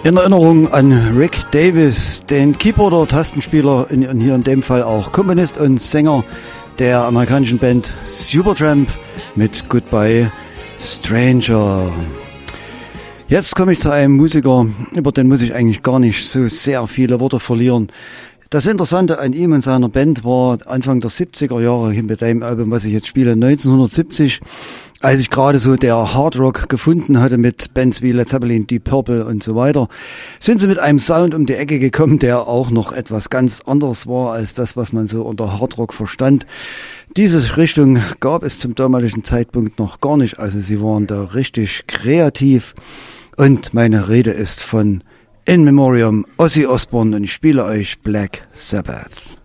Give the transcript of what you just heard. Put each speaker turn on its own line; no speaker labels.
In Erinnerung an Rick Davies, den Keyboarder, Tastenspieler und hier in dem Fall auch Komponist und Sänger der amerikanischen Band Supertramp mit Goodbye Stranger. Jetzt komme ich zu einem Musiker, über den muss ich eigentlich gar nicht so sehr viele Worte verlieren. Das Interessante an ihm und seiner Band war Anfang der 70er Jahre, mit dem Album, was ich jetzt spiele, 1970, als ich gerade so der Hard Rock gefunden hatte mit Bands wie Led Zeppelin, Deep Purple und so weiter, sind sie mit einem Sound um die Ecke gekommen, der auch noch etwas ganz anderes war als das, was man so unter Hard Rock verstand. Diese Richtung gab es zum damaligen Zeitpunkt noch gar nicht, also sie waren da richtig kreativ und meine Rede ist von In Memoriam Ozzy Osbourne und ich spiele euch Black Sabbath.